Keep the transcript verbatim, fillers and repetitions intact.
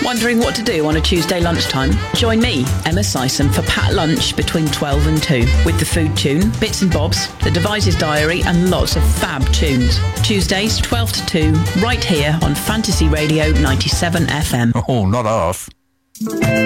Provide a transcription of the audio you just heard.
Wondering what to do on a Tuesday lunchtime? Join me, Emma Sison, for Pat Lunch between twelve and two with the Food Tune, Bits and Bobs, the Devices Diary and lots of fab tunes. Tuesdays twelve to two, right here on Fantasy Radio ninety-seven F M. Oh, not half.